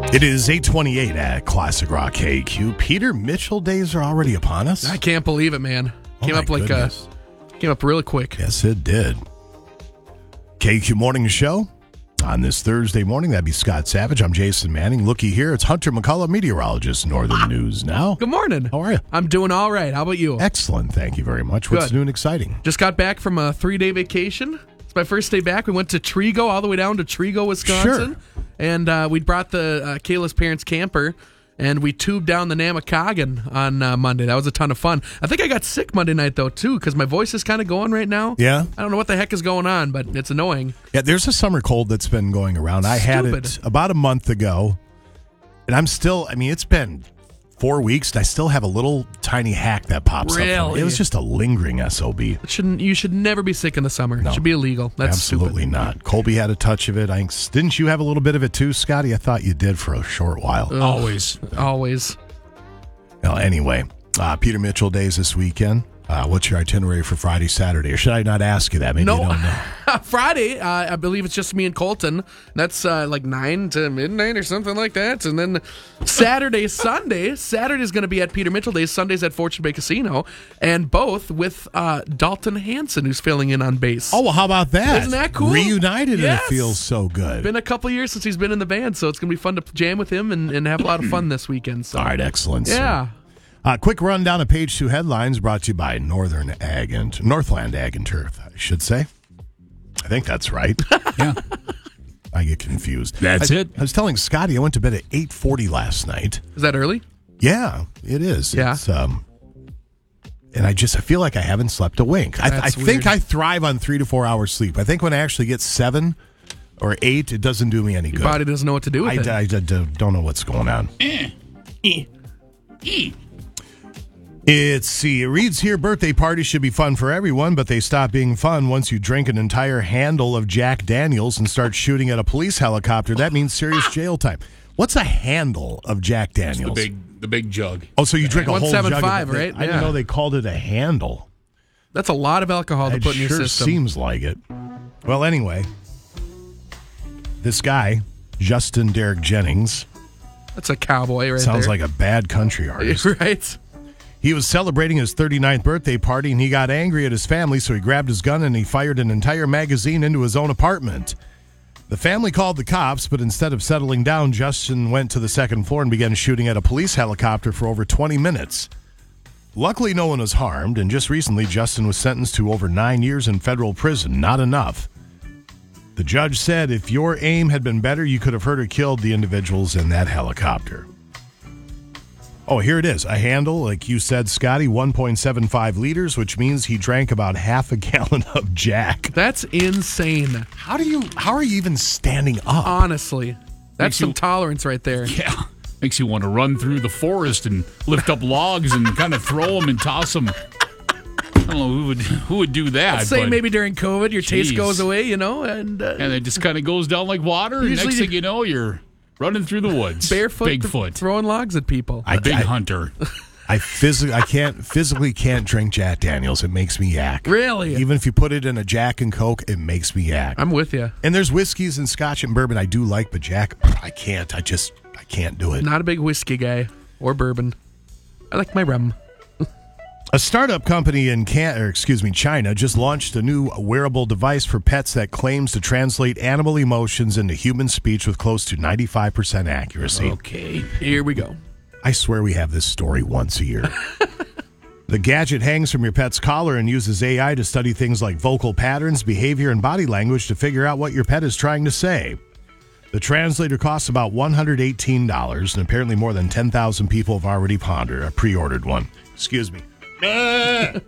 It is 8:28 at Classic Rock KQ. Peter Mitchell days are already upon us. I can't believe it, man. Came up really quick. Yes, it did. KQ Morning Show on this Thursday morning. That'd be Scott Savage. I'm Jason Manning. Looky here. It's Hunter McCullough, meteorologist, Northern News Now. Good morning. How are you? I'm doing all right. How about you? Excellent. Thank you very much. What's Good. new and exciting? Just got back from a 3-day vacation. It's my first day back. We went to Trigo, all the way down to Trigo, Wisconsin. Sure. And we brought the Kayla's parents' camper, and we tubed down the Namakagon on Monday. That was a ton of fun. I think I got sick Monday night, though, too, because my voice is kind of going right now. Yeah? I don't know what the heck is going on, but it's annoying. Yeah, there's a summer cold that's been going around. I had it about a month ago, and I'm still, it's been 4 weeks, and I still have a little tiny hack that pops up. Really? It was just a lingering SOB. You should never be sick in the summer. No. It should be illegal. That's Absolutely stupid. not. Colby had a touch of it. Didn't you have a little bit of it too, Scotty? I thought you did for a short while. Always. Well, anyway, Peter Mitchell days this weekend. What's your itinerary for Friday, Saturday? Or should I not ask you that? Maybe you don't know. Friday, I believe it's just me and Colton. That's like 9 to midnight or something like that. And then Saturday, Sunday. Saturday's going to be at Peter Mitchell Days. Sunday's at Fortune Bay Casino. And both with Dalton Hanson, who's filling in on bass. Oh, well, how about that? Isn't that cool? Reunited, Yes. And it feels so good. Been a couple years since he's been in the band, so it's going to be fun to jam with him and have a lot of fun this weekend. So. All right, excellent. Yeah. Quick rundown of page 2 headlines brought to you by Northland Ag and Turf, I should say. I think that's right. Yeah. I get confused. That's it. I was telling Scotty I went to bed at 8:40 last night. Is that early? Yeah, it is. Yeah. It's, and I feel like I haven't slept a wink. I think weird. I thrive on 3 to 4 hours sleep. I think when I actually get 7 or 8, it doesn't do me any good. Your body doesn't know what to do with it. I don't know what's going on. It reads here, birthday parties should be fun for everyone, but they stop being fun once you drink an entire handle of Jack Daniels and start shooting at a police helicopter. That means serious jail time. What's a handle of Jack Daniels? The big jug. Oh, so you drink a whole jug of it. 175, right? I didn't know they called it a handle. That's a lot of alcohol to It put in your sure system. seems like it. Well, anyway, this guy, Justin Derrick Jennings, That's a cowboy right sounds there. like a bad country artist. Right? He was celebrating his 39th birthday party, and he got angry at his family, so he grabbed his gun and he fired an entire magazine into his own apartment. The family called the cops, but instead of settling down, Justin went to the second floor and began shooting at a police helicopter for over 20 minutes. Luckily, no one was harmed, and just recently, Justin was sentenced to over 9 years in federal prison. Not enough. The judge said if your aim had been better, you could have hurt or killed the individuals in that helicopter. Oh, here it is. A handle, like you said, Scotty, 1.75 liters, which means he drank about half a gallon of Jack. That's insane. How are you even standing up? Honestly. That's Makes some you- tolerance right there. Yeah. Makes you want to run through the forest and lift up logs and kind of throw them and toss them. I don't know who would do that. Let's say but maybe during COVID your taste Jeez. goes away, and it just kind of goes down like water. And Usually next thing you know, you're running through the woods. barefoot Bigfoot. throwing logs at people. Big hunter. I physically can't drink Jack Daniels. It makes me yak. Really? Even if you put it in a Jack and Coke, it makes me yak. I'm with you. And there's whiskeys and Scotch and bourbon I do like, but Jack, I can't. I can't do it. Not a big whiskey guy or bourbon. I like my rum. A startup company in China just launched a new wearable device for pets that claims to translate animal emotions into human speech with close to 95% accuracy. Okay. Here we go. I swear we have this story once a year. The gadget hangs from your pet's collar and uses AI to study things like vocal patterns, behavior, and body language to figure out what your pet is trying to say. The translator costs about $118, and apparently more than 10,000 people have already pre-ordered one. Excuse me. If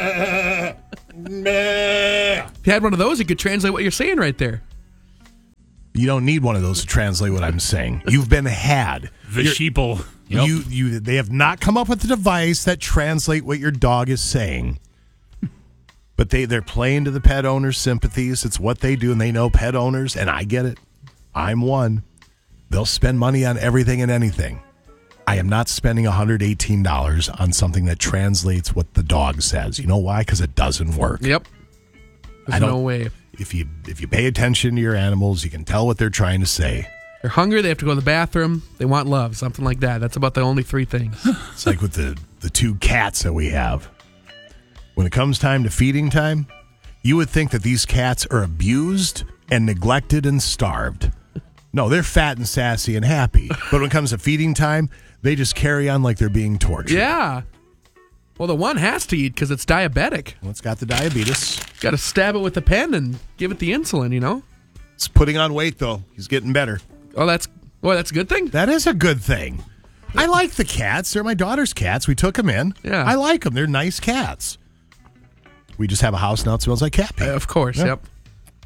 you had one of those, you could translate what you're saying right there. You don't need one of those to translate what I'm saying. You've been had. The sheeple. Yep. They have not come up with a device that translate what your dog is saying. But they're playing to the pet owner's sympathies. It's what they do, and they know pet owners, and I get it. I'm one. They'll spend money on everything and anything. I am not spending $118 on something that translates what the dog says. You know why? Because it doesn't work. Yep. There's no way. If you pay attention to your animals, you can tell what they're trying to say. They're hungry. They have to go to the bathroom. They want love. Something like that. That's about the only three things. It's like with the two cats that we have. When it comes time to feeding time, you would think that these cats are abused and neglected and starved. No, they're fat and sassy and happy. But when it comes to feeding time, they just carry on like they're being tortured. Yeah. Well, the one has to eat because it's diabetic. Well, it's got the diabetes. Got to stab it with a pen and give it the insulin, you know? It's putting on weight, though. He's getting better. Oh, that's a good thing? That is a good thing. I like the cats. They're my daughter's cats. We took them in. Yeah. I like them. They're nice cats. We just have a house now that smells like cat pee. Of course, Yeah. yep.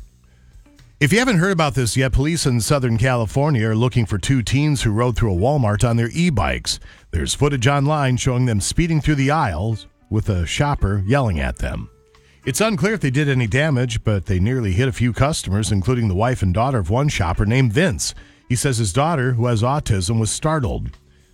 If you haven't heard about this yet, police in Southern California are looking for two teens who rode through a Walmart on their e-bikes. There's footage online showing them speeding through the aisles with a shopper yelling at them. It's unclear if they did any damage, but they nearly hit a few customers, including the wife and daughter of one shopper named Vince. He says his daughter, who has autism, was startled.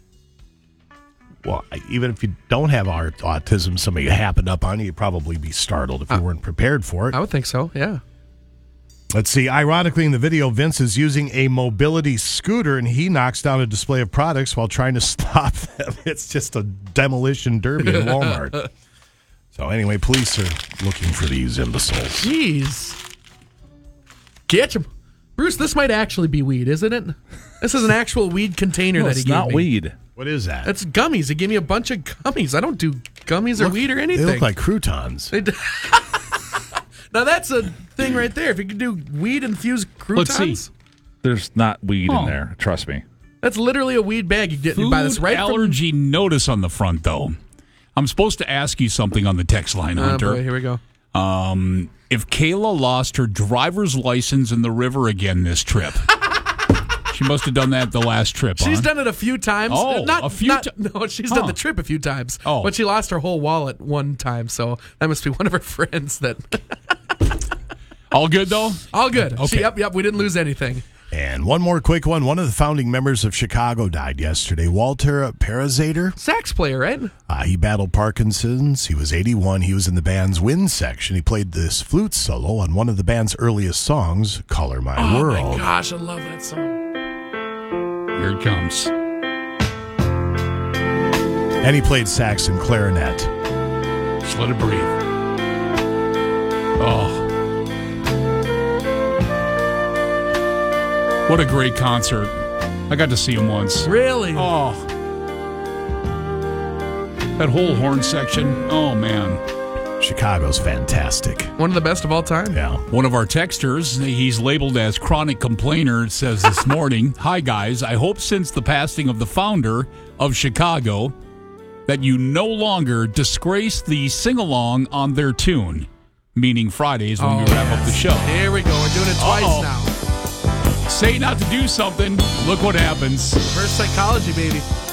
Well, even if you don't have autism, somebody happened up on you, you'd probably be startled if you weren't prepared for it. I would think so, yeah. Let's see. Ironically, in the video, Vince is using a mobility scooter, and he knocks down a display of products while trying to stop them. It's just a demolition derby in Walmart. So anyway, police are looking for these imbeciles. Jeez. Catch him. Bruce, this might actually be weed, isn't it? This is an actual weed container No, that he it's gave not me. weed. What is that? It's gummies. He gave me a bunch of gummies. I don't do gummies or weed or anything. They look like croutons. Now that's a thing right there. If you could do weed-infused croutons. Let's see. There's not weed Oh. in there. Trust me. That's literally a weed bag. You buy this right allergy notice on the front, though. I'm supposed to ask you something on the text line, from... Oh, Hunter. boy, here we go. If Kayla lost her driver's license in the river again this trip, she must have done that the last trip. She's huh? done it a few times. Oh, a few No, she's done the trip a few times. Oh. But she lost her whole wallet one time, so that must be one of her friends that... All good, though? All good. Okay. Yep, we didn't lose anything. And one more quick one. One of the founding members of Chicago died yesterday. Walter Parazater. Sax player, right? He battled Parkinson's. He was 81. He was in the band's wind section. He played this flute solo on one of the band's earliest songs, Color My World. Oh, my gosh, I love that song. Here it comes. And he played sax and clarinet. Just let it breathe. Oh. What a great concert. I got to see him once. Really? Oh. That whole horn section. Oh, man. Chicago's fantastic. One of the best of all time. Yeah. One of our texters, he's labeled as chronic complainer, says this morning, "Hi, guys. I hope since the passing of the founder of Chicago that you no longer disgrace the sing-along on their tune," meaning Fridays when we wrap up the show. Here we go. We're doing it twice Uh-oh. now. Say not to do something, look what happens. Reverse psychology, baby.